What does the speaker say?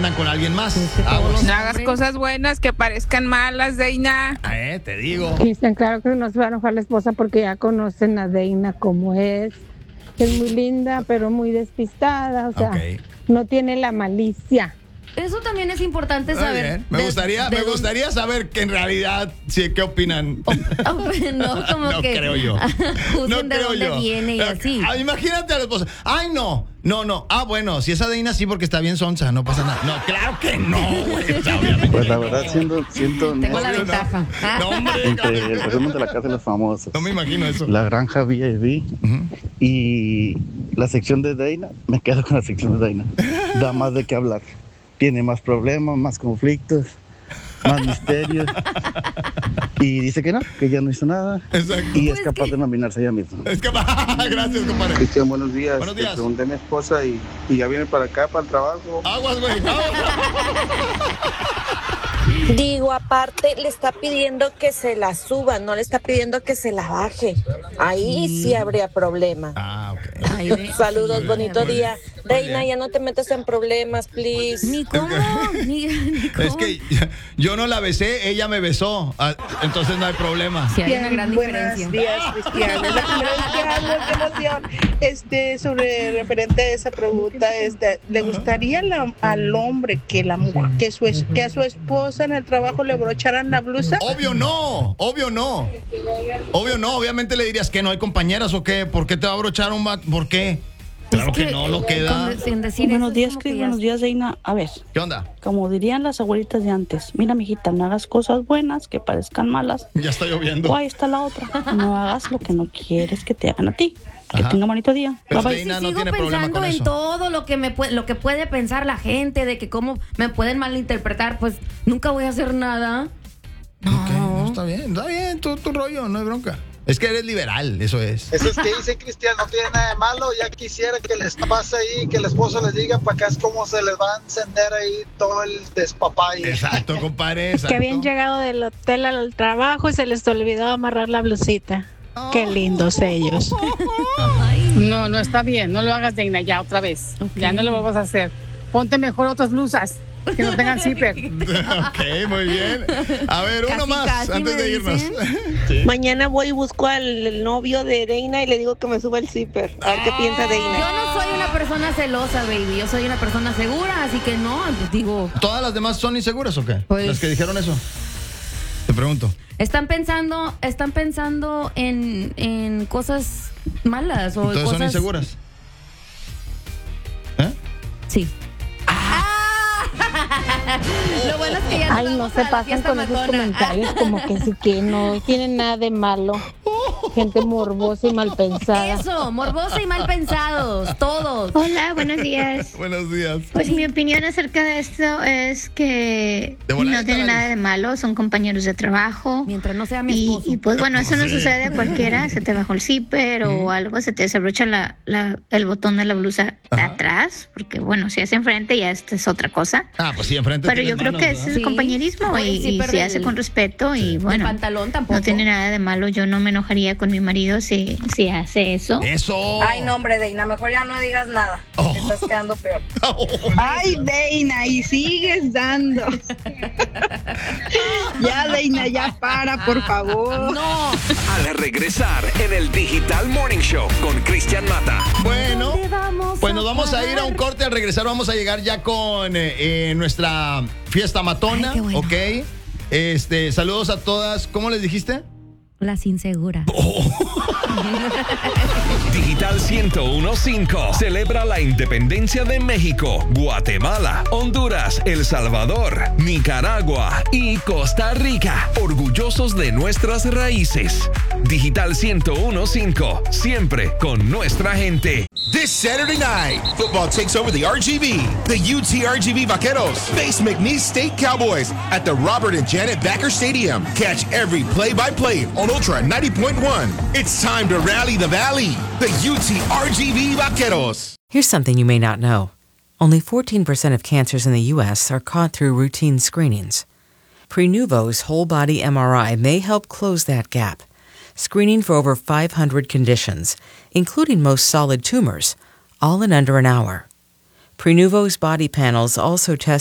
andan con alguien más. No hagas cosas buenas que parezcan malas, Deina. Te digo. Cristian, claro que no se va a enojar la esposa porque ya conocen a Deina como es. Es muy linda, pero muy despistada, o sea, no tiene la malicia. Eso también es importante saber. Me gustaría saber que en realidad, sí, ¿qué opinan? No, como no que creo yo. Juzguen de dónde viene y así. Imagínate a la esposa. Ay, no. Bueno, si es Adeina, sí, porque está bien sonsa, no pasa nada. No, claro que no, güey. O sea, obviamente. Pues la verdad, siento Tengo la ventaja. No, hombre. entre el resumen de la casa de los famosos. No me imagino eso. La granja VIP y la sección de Deina, me quedo con la sección de Deina. Da más de qué hablar. Tiene más problemas, más conflictos, más misterios. Y dice que no, que ya no hizo nada. Exacto. Y es capaz de nominarse ella misma. Gracias, compadre. Cristian, buenos días. Buenos días. Te pregunté a mi esposa y ya viene para acá, para el trabajo. Aguas, güey. Digo, aparte le está pidiendo que se la suba, no le está pidiendo que se la baje. Ahí sí habría problema. Ok. Saludos, bonito día. Reina, ya no te metas en problemas, please. Ni cómo. Es que yo no la besé, ella me besó. Entonces no hay problema. Sí, hay una gran diferencia. Buenos días, Cristian. Es la primera vez que hablo, qué emoción. Sobre referente a esa pregunta, ¿le gustaría al hombre que a su esposa en el trabajo le brocharan la blusa? Obvio no. Obviamente le dirías que no hay compañeras o qué. ¿Por qué te va a brochar un vato? ¿Por qué? Claro que no, lo queda. Sin decir buenos días, Cris. Buenos días, Deina. A ver. ¿Qué onda? Como dirían las abuelitas de antes. Mira, mijita, no hagas cosas buenas que parezcan malas. Ya está lloviendo. O ahí está la otra. No hagas lo que no quieres que te hagan a ti. Que tenga bonito día. Pero bye, bye. Deina Si no sigo tiene problema pensando con en eso. todo lo que puede pensar la gente, de que cómo me pueden malinterpretar, pues nunca voy a hacer nada. No, está bien, tu rollo, no hay bronca. Es que eres liberal, eso es. Eso es que dice Cristian, no tiene nada de malo. Ya quisiera que les pase ahí, que el esposo les diga para acá es como se les va a encender ahí todo el despapay. Exacto, compadre, exacto. Que habían llegado del hotel al trabajo y se les olvidó amarrar la blusita. Qué lindos ellos. No está bien. No lo hagas, Deina, ya otra vez. Ya no lo vamos a hacer. Ponte mejor otras blusas que no tengan zipper. Ok, muy bien. A ver, uno más antes de irnos. Sí. Mañana voy y busco al novio de Deina y le digo que me suba el zipper. A ver qué piensa Deina. Yo no soy una persona celosa, baby. Yo soy una persona segura, así que no, pues digo. ¿Todas las demás son inseguras o qué? Pues, las que dijeron eso. Te pregunto. Están pensando en cosas malas o entonces cosas. son inseguras. Sí. Lo bueno es que ya Ay, no se pasen con esos comentarios como que sí que no tienen nada de malo. Gente morbosa y mal pensada. Eso, morbosa y mal pensados, todos. Hola, buenos días. Buenos días. Pues mi opinión acerca de esto es que no tiene nada de malo, son compañeros de trabajo. Mientras no sea mi esposo. Y pues bueno, eso no sucede a cualquiera, se te bajó el zipper o algo, se te desabrocha el botón de la blusa de atrás, porque bueno, si es enfrente ya esta es otra cosa. Pues sí, enfrente. Pero yo creo que es el compañerismo y se hace con respeto y bueno, pantalón tampoco. No tiene nada de malo, yo no me enojaría con mi marido si hace eso. ¡Eso! Ay, no, hombre, Deina, mejor ya no digas nada. Te estás quedando peor. Ay, Deina, y sigues dando. Ya, Deina, ya para, por favor. No. Al regresar en el Digital Morning Show con Cristian Mata. Bueno, pues nos vamos a ir a un corte. Al regresar vamos a llegar ya con nuestra fiesta matona. Ay, bueno. Ok. Saludos a todas. ¿Cómo les dijiste? Las inseguras. Digital 101.5 celebra la independencia de México, Guatemala, Honduras, El Salvador, Nicaragua y Costa Rica, orgullosos de nuestras raíces. Digital 101.5, siempre con nuestra gente. This Saturday night, football takes over the RGV. The UT RGV Vaqueros face McNeese State Cowboys at the Robert and Janet Backer Stadium. Catch every play-by-play on Ultra 90.1. It's time to rally the valley. The UT RGV Vaqueros. Here's something you may not know. Only 14% of cancers in the U.S. are caught through routine screenings. Prenuvo's whole-body MRI may help close that gap, screening for over 500 conditions, including most solid tumors, all in under an hour. Prenuvo's body panels also test